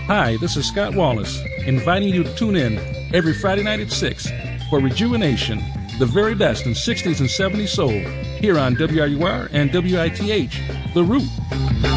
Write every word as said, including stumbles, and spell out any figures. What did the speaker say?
Hi, this is Scott Wallace, inviting you to tune in every Friday night at six for Rejuvenation, the very best in sixties and seventies soul, here on W R U R and W I T H, The Root.